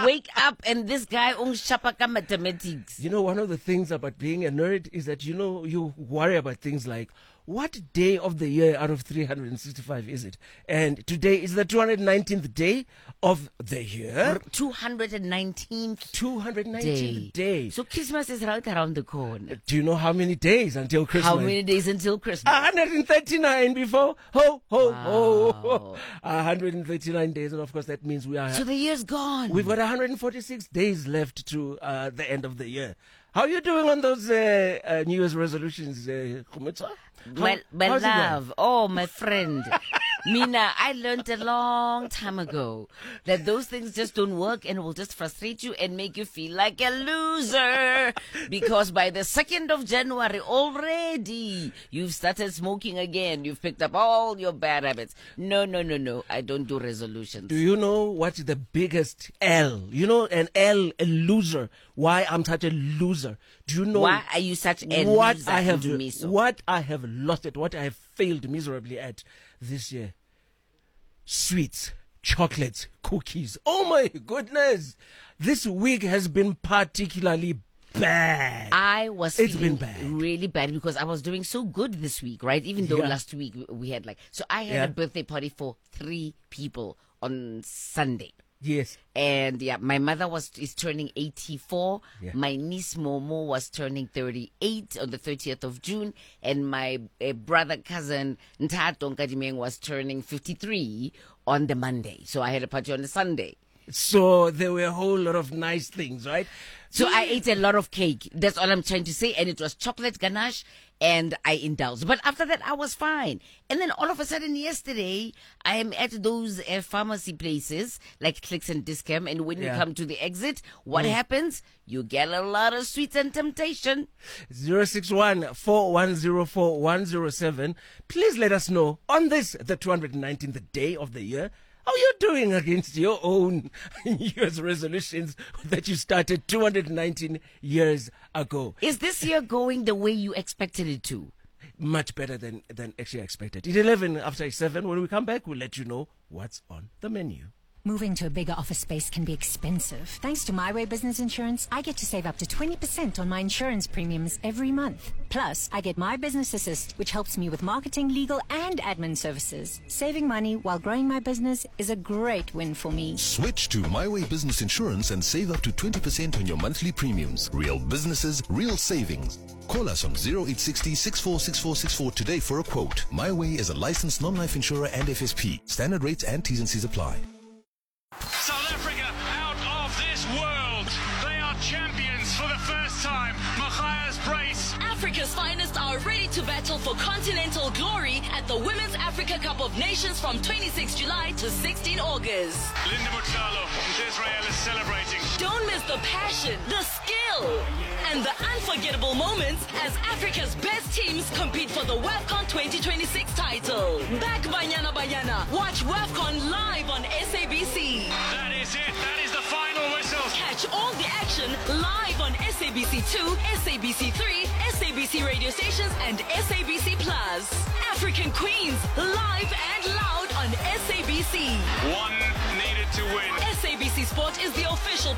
wake up and this guy shapaka mathematics. You know, one of the things about being a nerd is that, you worry about things like, what day of the year out of 365 is it? And today is the 219th day of the year. 219th day. So Christmas is right around the corner. Do you know how many days until Christmas? How many days until Christmas? 139 before. Ho, ho, Wow. ho. 139 days. And of course, that means we are. So the year's gone. We've got 146 days left to the end of the year. How are you doing on those New Year's resolutions, Khumutsa? Well, love. Oh, my friend. Mina, I learned a long time ago that those things just don't work and will just frustrate you and make you feel like a loser. Because by the 2nd of January already, you've started smoking again. You've picked up all your bad habits. No. I don't do resolutions. Do you know what's the biggest L? You know, an L, a loser. Why I'm such a loser? Do you know why are you such a loser? What I have lost at, what I have failed miserably at this year. Sweets, chocolates, cookies. Oh my goodness. This week has been particularly bad. It's been bad. Really bad because I was doing so good this week, right? Even though last week we had I had a birthday party for 3 people on Sunday. Yes. And my mother is turning 84. Yeah. My niece Momo was turning 38 on the 30th of June. And my brother cousin Ntato Nkadimeng was turning 53 on the Monday. So I had a party on the Sunday. So there were a whole lot of nice things, right? So I ate a lot of cake. That's all I'm trying to say. And it was chocolate ganache. And I indulged. But after that, I was fine. And then all of a sudden yesterday, I am at those pharmacy places like Clicks and Discam. And when you come to the exit, what happens? You get a lot of sweets and temptation. 061-4104-107. Please let us know on this, the 219th day of the year, how you're doing against your own year's resolutions that you started 219 years ago. Is this year going the way you expected it to? Much better than actually expected. At 11 after 7, when we come back, we'll let you know what's on the menu. Moving to a bigger office space can be expensive. Thanks to My Way Business Insurance, I get to save up to 20% on my insurance premiums every month. Plus, I get My Business Assist, which helps me with marketing, legal, and admin services. Saving money while growing my business is a great win for me. Switch to My Way Business Insurance and save up to 20% on your monthly premiums. Real businesses, real savings. Call us on 0860 646464 today for a quote. My Way is a licensed non-life insurer and FSP. Standard rates and T's and C's apply. South Africa out of this world. They are champions for the first time. Matthias Brace. Africa's finest are ready to battle for continental glory at the Women's Africa Cup of Nations from 26 July to 16 August. Linda Mutsalo and Israel is celebrating. Don't miss the passion, the skill, and the unforgettable moments as Africa's best teams compete for the WAFCON 2026 title. Back Banyana Banyana. Watch WAFCON live on SABC. That is it. That is the final whistle. Catch all the action live on SABC2, SABC3, SABC radio stations, and SABC Plus. African Queens, live and loud on SABC. One needed to win. SABC Sport is the official